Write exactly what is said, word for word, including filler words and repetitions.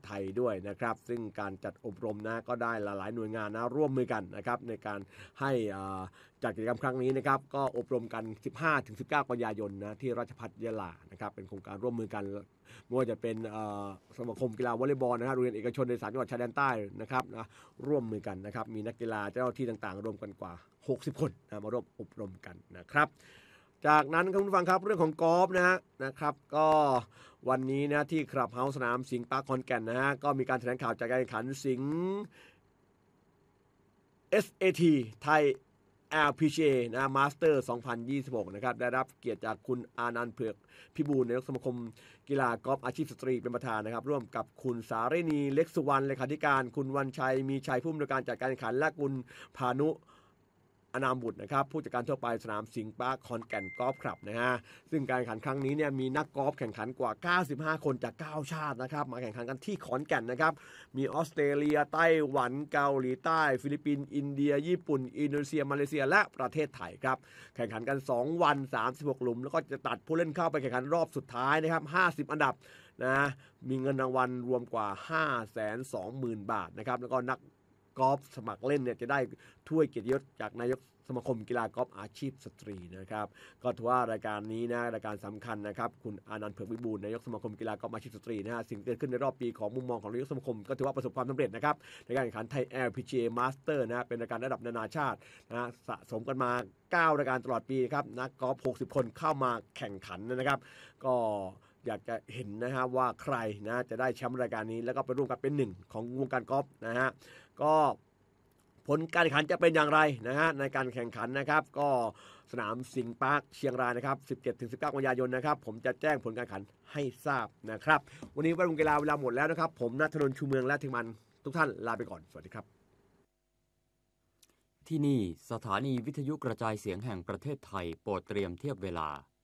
ไทยด้วยนะครับซึ่งการจัดอบรมนะก็ได้หลายๆหน่วยงานนะร่วมมือกันนะครับในการให้จัดกิจกรรมครั้งนี้นะครับก็อบรมกัน สิบห้าถึงสิบเก้า กันยายนนะที่ราชภัฏยะลานะครับเป็นโครงการร่วมมือกันไม่ว่าจะเป็นสมาคมกีฬาวอลเลย์บอลนะครับโรงเรียนเอกชนในสามจังหวัดชายแดนใต้นะครับนะร่วมมือกันนะครับมีนักกีฬาเจ้าหน้าที่ต่างๆรวมกันกว่าหกสิบคนนะมาร่วมอบรมกันนะครับจากนั้นคุณผู้ฟังครับเรื่องของกอล์ฟนะฮะนะครับก็วันนี้นะที่คลับเฮาส์สนามสิงห์ปาร์คขอนแก่นนะฮะก็มีการแถลงข่าวจากการแข่งขันสิงห์ เอส เอ ที ไทย แอล พี จี เอ นะมาสเตอร์ สองพันยี่สิบหก นะครับได้รับเกียรติจากคุณอานันต์เผือกพิบูลนายกสมาคมกีฬากอล์ฟอาชีพสตรีเป็นประธานนะครับร่วมกับคุณสารินีเล็กสุวรรณเลขาธิการคุณวันชัยมีชัยผู้อำนวยการจัดการแข่งขันและคุณพานุอนามบุตรนะครับผู้จัดการทั่วไปสนามสิงห์ปาร์คขอนแก่นกอล์ฟคลับนะฮะซึ่งการแข่งขันครั้งนี้เนี่ยมีนักกอล์ฟแข่งขันกว่าเก้าสิบห้าคนจากเก้าชาตินะครับมาแข่งขันกันที่ขอนแก่นนะครับมีออสเตรเลียไต้หวันเกาหลีใต้ฟิลิปปินส์อินเดียญี่ปุ่นอินโดนีเซียมาเลเซียและประเทศไทยครับแข่งขันกันสองวันสามสิบหกหลุมแล้วก็จะตัดผู้เล่นเข้าไปแข่งขันรอบสุดท้ายนะครับห้าสิบอันดับนะมีเงินรางวัลรวมกว่า ห้าแสนสองหมื่น บาทนะครับแล้วก็นักกอล์ฟสมัครเล่นเนี่ยจะได้ถ้วยเกียรติยศจากนายกสมาคมกีฬากอล์ฟอาชีพสตรีนะครับก็ถือว่ารายการนี้นะรายการสำคัญนะครับคุณอานันต์เผือกวิบูลย์นายกสมาคมกีฬากอล์ฟอาชีพสตรีนะฮะสิ่งเกิดขึ้นในรอบปีของมุมมองของนายกสมาคมก็ถือว่าประสบความสำเร็จนะครับในการแข่งขันไทย แอล พี จี เอ Master นะเป็นรายการระดับนานาชาตินะสะสมกันมาเก้ารายการตลอดปีครับนักกอล์ฟหกสิบคนเข้ามาแข่งขันนะครับก็อยากจะเห็นนะฮะว่าใครนะจะได้แชมป์รายการนี้แล้วก็ไปร่วมกันเป็นหนึ่งของวงการกอล์ฟนะฮะก็ผลการแข่งขันจะเป็นอย่างไรนะฮะในการแข่งขันนะครับก็สนามสิงห์ปาร์คเชียงรายนะครับ สิบเจ็ดถึงสิบเก้า กันยายนนะครับผมจะแจ้งผลการแข่งขันให้ทราบนะครับวันนี้วันกีฬาเวลาหมดแล้วนะครับผมณัฐนนท์ชูเมืองและทีมงานทุกท่านลาไปก่อนสวัสดีครับที่นี่สถานีวิทยุกระจายเสียงแห่งประเทศไทยโปรดเตรียมเทียบเวลา